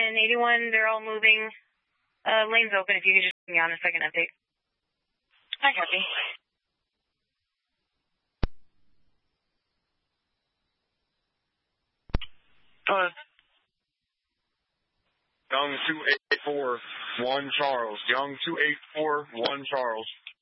and 81, they're all moving. Lane's open if you could just give me on a second update. I copy. Young 284, 1 Charles. Young 284, 1 Charles.